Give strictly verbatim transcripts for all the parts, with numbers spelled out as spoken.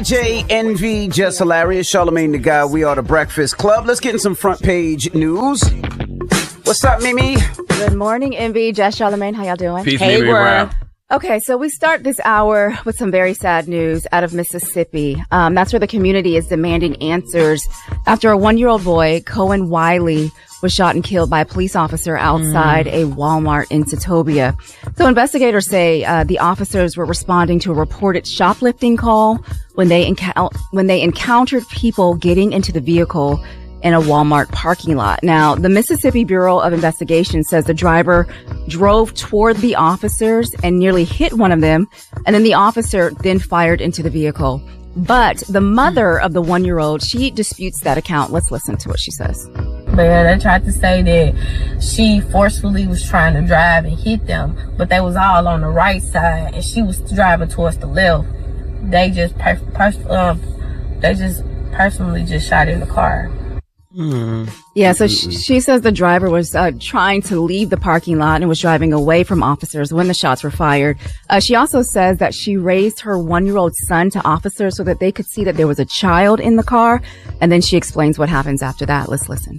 D J Envy, Just Hilarious, Charlamagne the Guy. We are the Breakfast Club. Let's get in some front page news. What's up, Mimi? Good morning, Envy, Just Charlamagne. How y'all doing? Peace, hey, Mimi Brown. Okay, so we start this hour with some very sad news out of Mississippi. Um, that's where the community is demanding answers after a one-year-old boy, Cohen Wiley, was shot and killed by a police officer outside mm. a Walmart in Tatobia. So investigators say uh, the officers were responding to a reported shoplifting call when they enc- when they encountered people getting into the vehicle in a Walmart parking lot. Now, the Mississippi Bureau of Investigation says the driver drove toward the officers and nearly hit one of them, and then the officer then fired into the vehicle. But the mother of the one-year-old, she disputes that account. Let's listen to what she says. But yeah, they tried to say that she forcefully was trying to drive and hit them, but they was all on the right side, and she was driving towards the left. They just, per- pers- um, they just personally just shot in the car. Mm. Yeah, so sh- she says the driver was uh, trying to leave the parking lot and was driving away from officers when the shots were fired. Uh, she also says that she raised her one-year-old son to officers so that they could see that there was a child in the car. And then she explains what happens after that. Let's listen.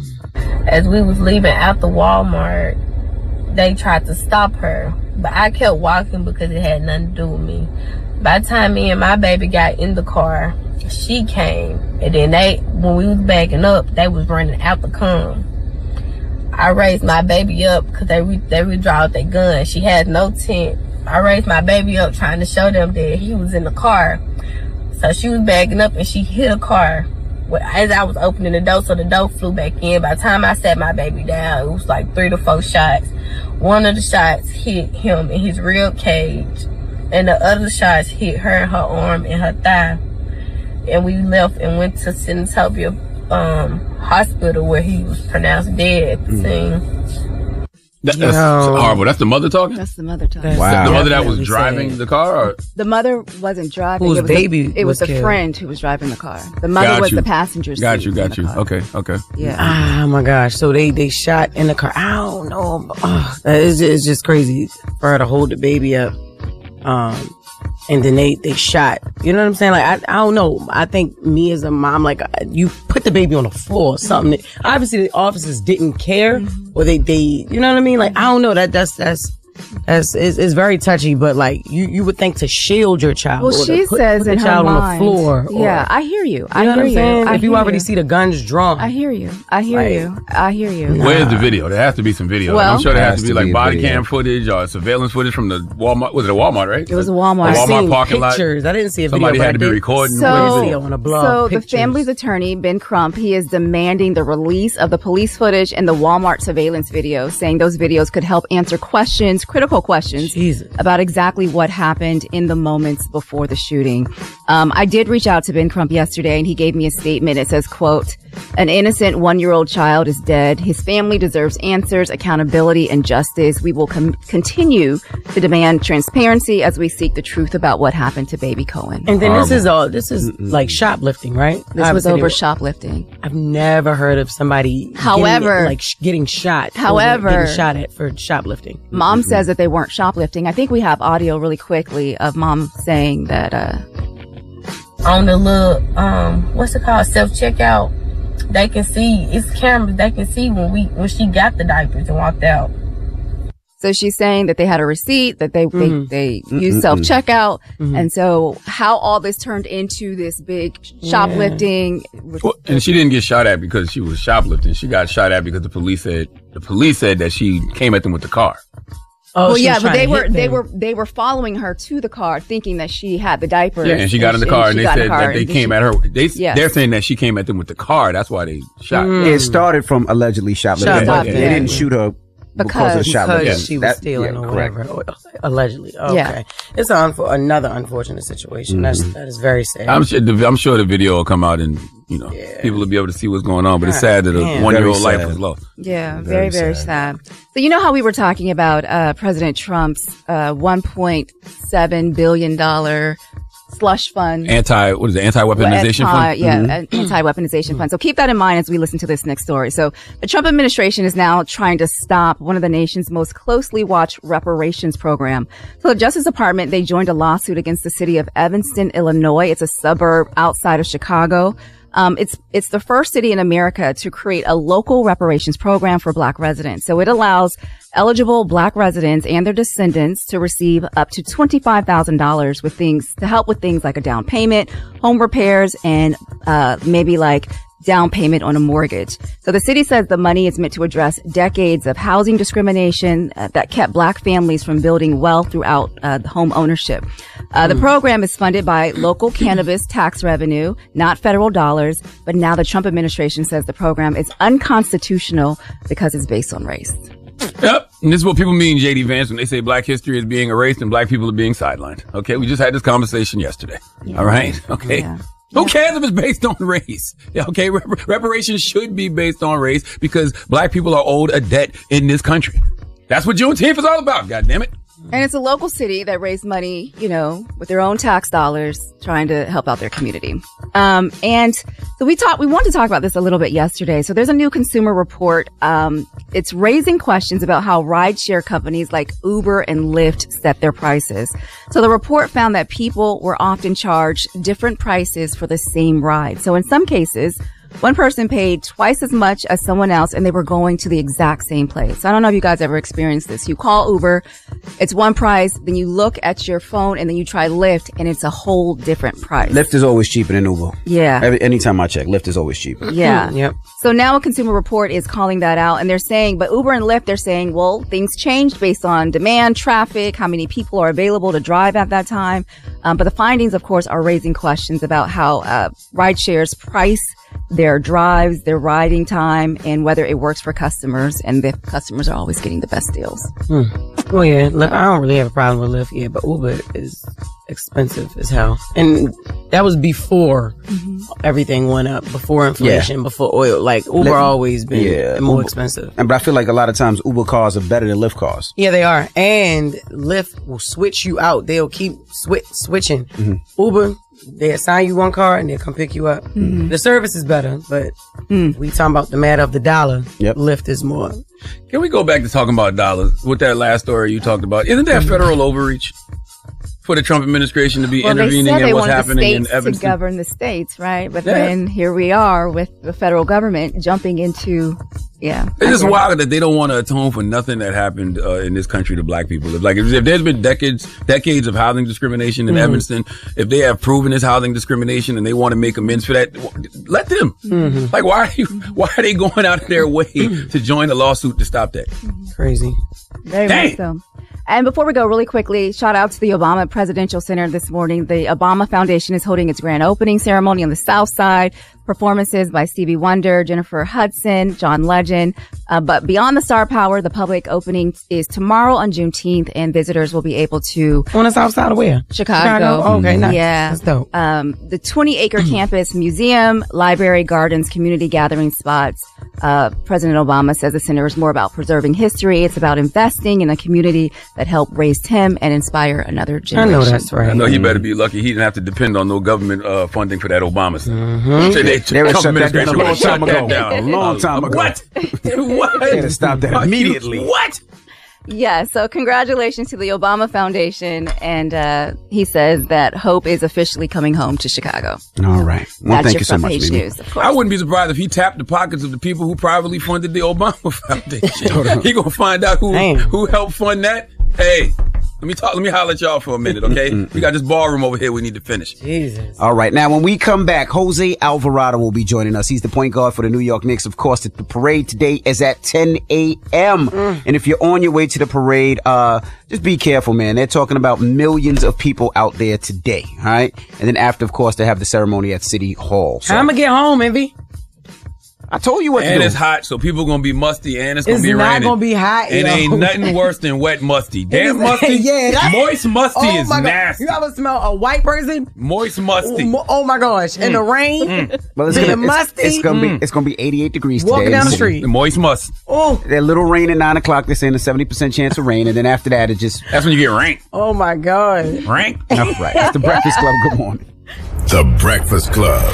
As we was leaving out the Walmart, they tried to stop her, but I kept walking because it had nothing to do with me. By the time me and my baby got in the car, she came, and then they, when we was backing up, they was running out the cone. I raised my baby up because they re- they withdrawed their gun. She had no tent. I raised my baby up trying to show them that he was in the car. So she was backing up and she hit a car as I was opening the door, so the door flew back in. By the time I sat my baby down, it was like three to four shots. One of the shots hit him in his rib cage, and the other shots hit her in her arm and her thigh. And we left and went to Senatobia um, Hospital, where he was pronounced dead at the scene. That, that's no. horrible. That's the mother talking? That's the mother talking. Wow. The mother that was driving the car? Or? The mother wasn't driving. Whose it was baby a, It was, was a killed. friend who was driving the car. The mother got was you. the passenger seat. Got you, got you. Car. Okay, okay. Yeah. Oh my gosh. So they, they shot in the car. I don't know. Oh, it's, it's just crazy for her to hold the baby up. Um, and then they, they shot. You know what I'm saying? Like, I, I don't know. I think me as a mom, like, you put the baby on the floor or something. Obviously, the officers didn't care, mm-hmm. or they, they, you know what I mean? Like, I don't know. That, that's, that's, that's, it's, it's very touchy, but like, you, you would think to shield your child. Well, or she put, says put in the her child mind, on the floor. Or, yeah, I hear you. I you know hear what I'm saying? you. I if you hear already you. see the guns drawn. I hear you. I hear like, you. I hear you. Where's the video? There has to be some video. Well, I'm sure there has, has to be to like be body video. cam footage or surveillance footage from the Walmart. Was it a Walmart, right? It was a Walmart. A I Walmart seen parking lot. pictures. I didn't see a Somebody video. had to be recording. So, video on a blog, so the pictures. family's attorney, Ben Crump, he is demanding the release of the police footage and the Walmart surveillance video, saying those videos could help answer questions, critical questions, Jesus. about exactly what happened in the moments before the shooting. Um, I did reach out to Ben Crump yesterday, and he gave me a statement. It says, quote, "An innocent one-year-old child is dead. His family deserves answers, accountability, and justice. We will com- continue to demand transparency as we seek the truth about what happened to baby Cohen." And then Horrible. this is all, this is Mm-mm. like shoplifting, right? This Obviously was they over were- shoplifting. I've never heard of somebody However- getting, like sh- getting shot. over However- getting shot at for shoplifting. Mom says that they weren't shoplifting. I think we have audio really quickly of mom saying that, uh, On the little, um, what's it called, self-checkout, they can see, it's cameras, they can see when we, when she got the diapers and walked out. so she's saying that they had a receipt, that they, Mhm. they, they used self-checkout. Mhm. And so how all this turned into this big shoplifting. Well, and she didn't get shot at because she was shoplifting. She got shot at because the police said the police said that she came at them with the car. Oh, Well, she yeah, was but trying they to were, hit they them. were, they were following her to the car thinking that she had the diapers. Yeah, and she got in the she- car, and she they got in said the car, that they and came she- at her. They Yes. they're saying that she came at them with the car. That's why they shot. her. It started from allegedly shoplifting. Shoplifting. They didn't shoot her because, Because- of shoplifting. Because she was That- stealing yeah, or correct. whatever, or- allegedly. Okay, Yeah. it's an unfo- another unfortunate situation. That's that is very sad. I'm sure. The, I'm sure the video will come out, and you know, Yeah. people will be able to see what's going on. But it's God sad that a damn. one year old Very life sad. was lost. Yeah, Very very, very sad. sad. So you know how we were talking about uh, President Trump's uh, one point seven billion dollars slush fund. Anti, what is it? Anti-weaponization Anti, fund? yeah, Mm-hmm. an anti-weaponization fund. So keep that in mind as we listen to this next story. So the Trump administration is now trying to stop one of the nation's most closely watched reparations program. So the Justice Department, they joined a lawsuit against the city of Evanston, Illinois. It's a suburb outside of Chicago. Um, it's, it's the first city in America to create a local reparations program for Black residents. So it allows eligible Black residents and their descendants to receive up to twenty-five thousand dollars with things to help with things like a down payment, home repairs, and, uh, maybe like down payment on a mortgage. So the city says the money is meant to address decades of housing discrimination uh, that kept Black families from building wealth throughout uh, home ownership. Uh, the program is funded by local cannabis tax revenue, not federal dollars. But now the Trump administration says the program is unconstitutional because it's based on race. Yep. And this is what people mean, J D Vance, when they say Black history is being erased and Black people are being sidelined. Okay. We just had this conversation yesterday. Yeah. All right. Okay. Yeah. Who cares if it's based on race? Okay, Rep- reparations should be based on race because Black people are owed a debt in this country. That's what Juneteenth is all about, goddammit. And it's a local city that raised money, you know, with their own tax dollars, trying to help out their community. Um, and so we talked, we wanted to talk about this a little bit yesterday. So there's a new consumer report. Um, it's raising questions about how rideshare companies like Uber and Lyft set their prices. So the report found that people were often charged different prices for the same ride. So in some cases, one person paid twice as much as someone else and they were going to the exact same place. So I don't know if you guys ever experienced this. You call Uber, it's one price, then you look at your phone and then you try Lyft and it's a whole different price. Lyft is always cheaper than Uber. Yeah. Every, anytime I check, Lyft is always cheaper. Yeah. Yep. So now a consumer report is calling that out and they're saying, but Uber and Lyft, they're saying, well, things changed based on demand, traffic, how many people are available to drive at that time. Um, but the findings, of course, are raising questions about how uh, rideshares price their drives, their riding time, and whether it works for customers, and the customers are always getting the best deals. Hmm. Well, yeah, Lyft, I don't really have a problem with Lyft, yeah, but Uber is expensive as hell. And that was before mm-hmm. everything went up, before inflation, yeah. before oil. Like, Uber Lyft, always been yeah, more Uber, expensive. And but I feel like a lot of times Uber cars are better than Lyft cars. Yeah, they are. And Lyft will switch you out. They'll keep swi- switching. Mm-hmm. Uber, they assign you one car and they'll come pick you up. Mm-hmm. The service is better, but mm. we talking about the matter of the dollar. Yep. Lyft is more. Can we go back to talking about dollars with that last story you talked about? Isn't that federal overreach for the Trump administration to be well, intervening in what's happening in Evanston? To govern the states, right? But yeah. then here we are with the federal government jumping into, yeah. It's just wild that they don't want to atone for nothing that happened uh, in this country to Black people. If, like, if, if there's been decades, decades of housing discrimination in mm-hmm. Evanston, if they have proven this housing discrimination and they want to make amends for that, let them. Mm-hmm. Like, why are you, why are they going out of their way to join a lawsuit to stop that? Crazy. Very much so. And before we go, really quickly, shout out to the Obama Presidential Center this morning. The Obama Foundation is holding its grand opening ceremony on the South Side. Performances by Stevie Wonder, Jennifer Hudson, John Legend. Uh, but beyond the star power, the public opening is tomorrow on Juneteenth, and visitors will be able to... On the South Side of where? Chicago. Chicago? Oh, okay, nice. Yeah. That's dope. Um, the twenty-acre campus museum, library, gardens, community gathering spots. Uh, President Obama says the center is more about preserving history. It's about investing in a community that helped raise him and inspire another generation. I know that's right. I know he better be lucky he didn't have to depend on no government uh, funding for that Obama center. Mm-hmm. So they, they were shut that down a long time ago. Down. A long time ago. What? What? They had to stop that immediately. What? Yeah, so congratulations to the Obama Foundation. And uh, he says that hope is officially coming home to Chicago. All right. Well, That's thank your you so front much, page Mimi. news, of course. I wouldn't be surprised if he tapped the pockets of the people who privately funded the Obama Foundation. He gonna find out who Damn. who helped fund that. Hey, let me talk. Let me holler at y'all for a minute, okay? We got this ballroom over here we need to finish. Jesus. All right. Now, when we come back, Jose Alvarado will be joining us. He's the point guard for the New York Knicks. Of course, the parade today is at ten a.m. Mm. And if you're on your way to the parade, uh, just be careful, man. They're talking about millions of people out there today. All right. And then after, of course, they have the ceremony at City Hall. So, I'm going to get home, Envy. I told you what and to do. it's hot, so people gonna be musty, and it's gonna It's be not raining. gonna be hot, It yo. ain't nothing worse than wet musty. Damn musty. Yeah, that's- moist musty Oh is my God. nasty. You ever smell a white person? Moist musty. Oh, oh my gosh! In the rain, Well, it's then gonna, it musty. It's, it's gonna be it's gonna be eighty-eight degrees Walking today. down the It's- street. Moist must. Oh, That little rain at nine o'clock. They're saying a seventy percent chance of rain, and then after that, it just That's when you get rank. oh my God! Rank. all right. It's the Breakfast Club. Good morning. The Breakfast Club.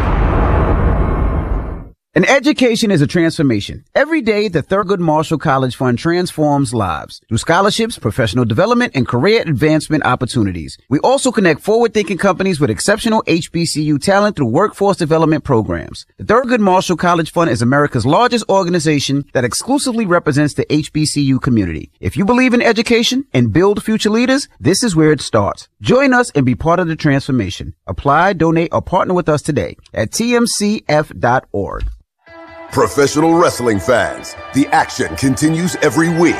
An education is a transformation. Every day, the Thurgood Marshall College Fund transforms lives through scholarships, professional development, and career advancement opportunities. We also connect forward-thinking companies with exceptional H B C U talent through workforce development programs. The Thurgood Marshall College Fund is America's largest organization that exclusively represents the H B C U community. If you believe in education and build future leaders, this is where it starts. Join us and be part of the transformation. Apply, donate, or partner with us today at T M C F dot org. Professional wrestling fans, the action continues every week.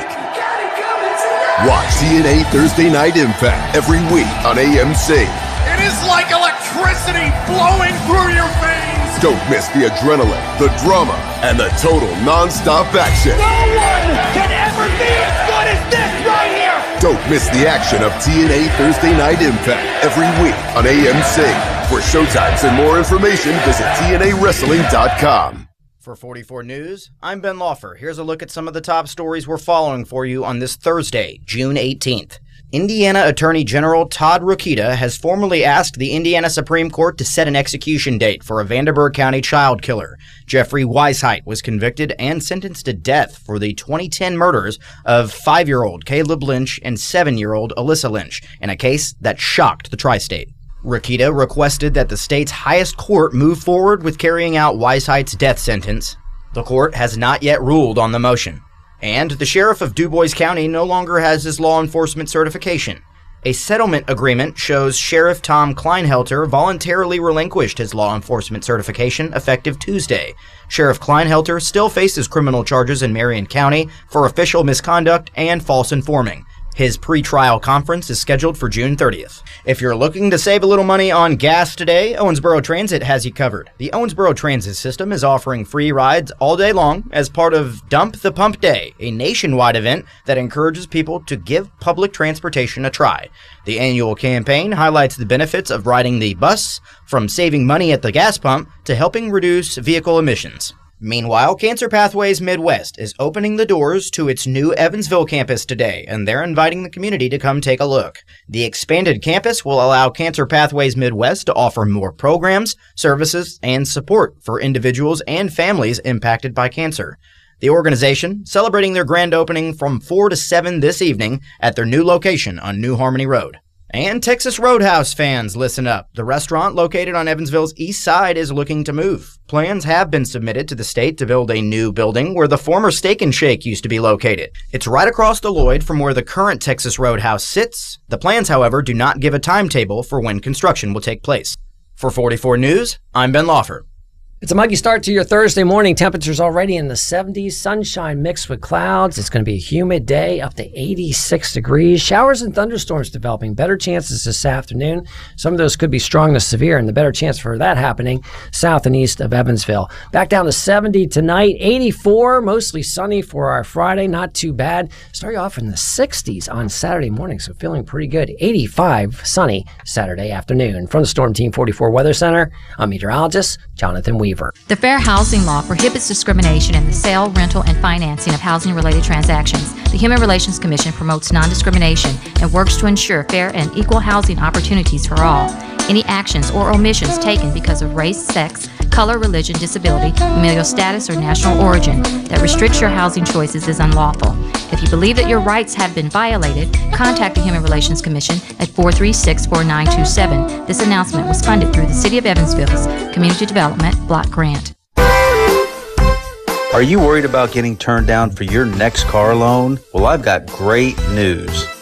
Watch T N A Thursday Night Impact every week on A M C. It is like electricity flowing through your veins. Don't miss the adrenaline, the drama, and the total non-stop action. No one can ever be as good as this right here. Don't miss the action of T N A Thursday Night Impact every week on A M C. For showtimes and more information, visit T N A wrestling dot com. For forty-four News, I'm Ben Lawfer. Here's a look at some of the top stories we're following for you on this Thursday, June eighteenth. Indiana Attorney General Todd Rokita has formally asked the Indiana Supreme Court to set an execution date for a Vanderburgh County child killer. Jeffrey Weisheit was convicted and sentenced to death for the twenty ten murders of five-year-old Caleb Lynch and seven-year-old Alyssa Lynch in a case that shocked the tri-state. Rokita requested that the state's highest court move forward with carrying out Weisheit's death sentence. The court has not yet ruled on the motion. And the sheriff of DuBois County no longer has his law enforcement certification. A settlement agreement shows Sheriff Tom Kleinhelter voluntarily relinquished his law enforcement certification effective Tuesday. Sheriff Kleinhelter still faces criminal charges in Marion County for official misconduct and false informing. His pre-trial conference is scheduled for June thirtieth. If you're looking to save a little money on gas today, Owensboro Transit has you covered. The Owensboro Transit system is offering free rides all day long as part of Dump the Pump Day, a nationwide event that encourages people to give public transportation a try. The annual campaign highlights the benefits of riding the bus, from saving money at the gas pump to helping reduce vehicle emissions. Meanwhile, Cancer Pathways Midwest is opening the doors to its new Evansville campus today, and they're inviting the community to come take a look. The expanded campus will allow Cancer Pathways Midwest to offer more programs, services, and support for individuals and families impacted by cancer. The organization celebrating their grand opening from four to seven this evening at their new location on New Harmony Road. And Texas Roadhouse fans, listen up. The restaurant located on Evansville's east side is looking to move. Plans have been submitted to the state to build a new building where the former Steak and Shake used to be located. It's right across the Lloyd from where the current Texas Roadhouse sits. The plans, however, do not give a timetable for when construction will take place. For forty-four News, I'm Ben Lawfer. It's a muggy start to your Thursday morning. Temperatures already in the seventies. Sunshine mixed with clouds. It's going to be a humid day, up to eighty-six degrees. Showers and thunderstorms developing. Better chances this afternoon. Some of those could be strong to severe, and the better chance for that happening south and east of Evansville. Back down to seventy tonight. eighty-four, mostly sunny for our Friday. Not too bad. Starting off in the sixties on Saturday morning, so feeling pretty good. eighty-five, sunny Saturday afternoon. From the Storm Team forty-four Weather Center, I'm meteorologist Jonathan Weaver. The Fair Housing Law prohibits discrimination in the sale, rental, and financing of housing-related transactions. The Human Relations Commission promotes non-discrimination and works to ensure fair and equal housing opportunities for all. Any actions or omissions taken because of race, sex, color, religion, disability, familial status, or national origin that restricts your housing choices is unlawful. If you believe that your rights have been violated, contact the Human Relations Commission at four three six, four nine two seven. This announcement was funded through the City of Evansville's Community Development Block Grant. Are you worried about getting turned down for your next car loan? Well, I've got great news.